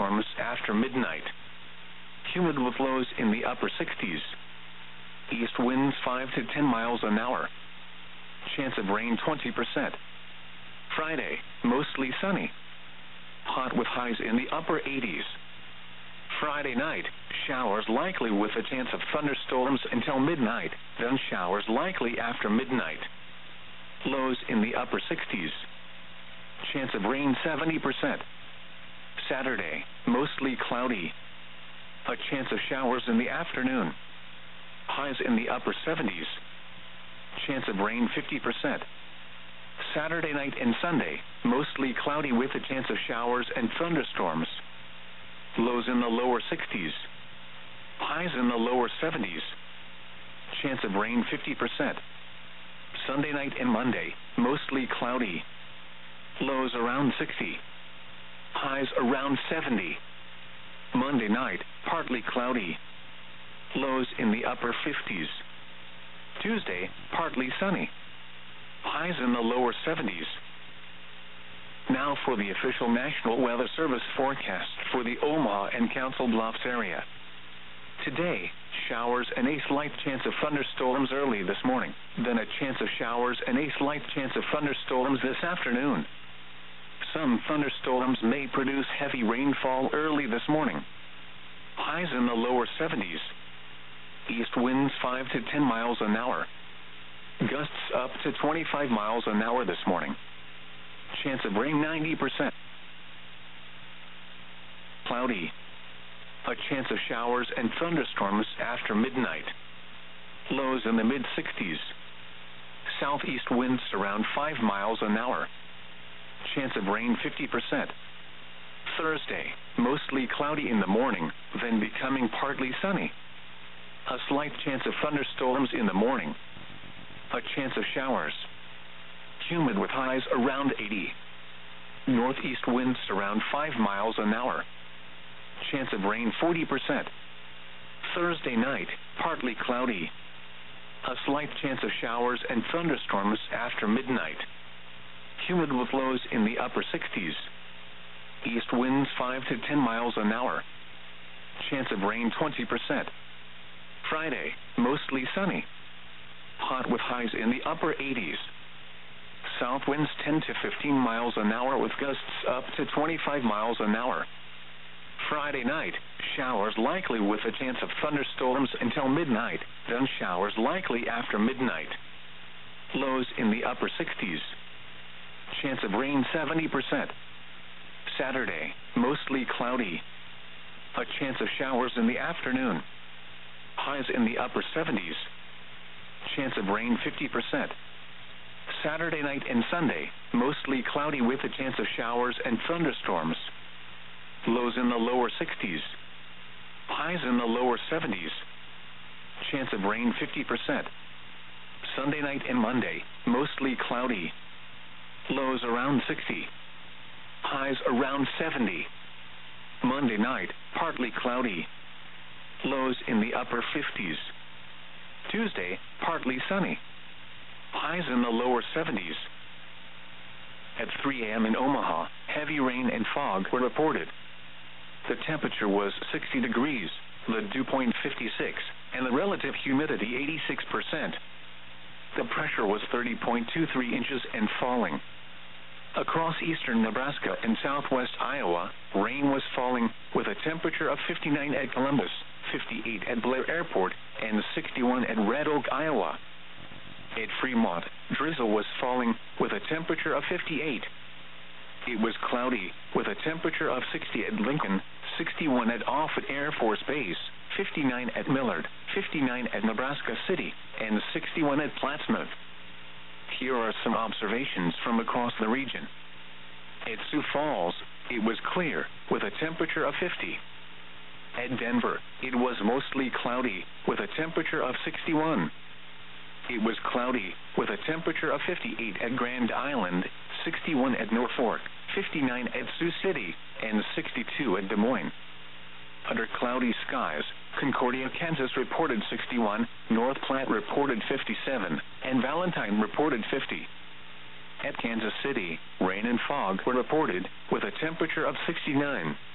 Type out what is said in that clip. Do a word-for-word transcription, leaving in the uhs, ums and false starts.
thunderstorms after midnight. Humid with lows in the upper sixties. East winds five to ten miles an hour. Chance of rain twenty percent. Friday, mostly sunny. Hot with highs in the upper eighties. Friday night, showers likely with a chance of thunderstorms until midnight, then showers likely after midnight. Lows in the upper sixties. Chance of rain seventy percent. Saturday, mostly cloudy. A chance of showers in the afternoon. Highs in the upper seventies. Chance of rain fifty percent. Saturday night and Sunday, mostly cloudy with a chance of showers and thunderstorms. Lows in the lower sixties. Highs in the lower seventies. Chance of rain fifty percent. Sunday night and Monday, mostly cloudy. Lows around sixty. Highs around seventy. Monday night, partly cloudy. Lows in the upper fifties. Tuesday, partly sunny. Highs in the lower seventies. Now for the official National Weather Service forecast for the Omaha and Council Bluffs area. Today, showers and a slight chance of thunderstorms early this morning, then a chance of showers and a slight chance of thunderstorms this afternoon. Some thunderstorms may produce heavy rainfall early this morning. Highs in the lower seventies. East winds five to ten miles an hour. Gusts up to twenty-five miles an hour this morning. Chance of rain ninety percent. Cloudy. A chance of showers and thunderstorms after midnight. Lows in the mid sixties. Southeast winds around five miles an hour. Chance of rain fifty percent. Thursday, mostly cloudy in the morning, then becoming partly sunny. A slight chance of thunderstorms in the morning. A chance of showers. Humid with highs around eighty. Northeast winds around five miles an hour. Chance of rain forty percent. Thursday night, partly cloudy. A slight chance of showers and thunderstorms after midnight. Humid with lows in the upper sixties. East winds five to ten miles an hour. Chance of rain twenty percent. Friday, mostly sunny. Hot with highs in the upper eighties. South winds ten to fifteen miles an hour with gusts up to twenty-five miles an hour. Friday night, showers likely with a chance of thunderstorms until midnight, then showers likely after midnight. Lows in the upper sixties. Chance of rain seventy percent. Saturday, mostly cloudy. A chance of showers in the afternoon. Highs in the upper seventies. Chance of rain fifty percent. Saturday night and Sunday, mostly cloudy with a chance of showers and thunderstorms. Lows in the lower sixties. Highs in the lower seventies. Chance of rain fifty percent. Sunday night and Monday, mostly cloudy. Lows around sixty. Highs around seventy. Monday night, partly cloudy. Lows in the upper fifties. Tuesday, partly sunny. Highs in the lower seventies. At three a m in Omaha, heavy rain and fog were reported. The temperature was sixty degrees, the dew point fifty-six, and the relative humidity eighty-six percent. The pressure was thirty point two three inches and falling. Across eastern Nebraska and southwest Iowa, rain was falling with a temperature of fifty-nine at Columbus, fifty-eight at Blair Airport, and sixty-one at Red Oak, Iowa. At Fremont, drizzle was falling with a temperature of fifty-eight. It was cloudy with a temperature of sixty at Lincoln, sixty-one at Offutt Air Force Base, fifty-nine at Millard, fifty-nine at Nebraska City, and sixty-one at Plattsmouth. Here are some observations from across the region. At Sioux Falls, it was clear with a temperature of fifty. At Denver, it was mostly cloudy with a temperature of sixty-one. It was cloudy with a temperature of fifty-eight at Grand Island, sixty-one at Norfolk, fifty-nine at Sioux City, and sixty-two at Des Moines. Under cloudy skies, Concordia, Kansas reported sixty-one, North Platte reported fifty-seven, and Valentine reported fifty. At Kansas City, rain and fog were reported with a temperature of sixty-nine.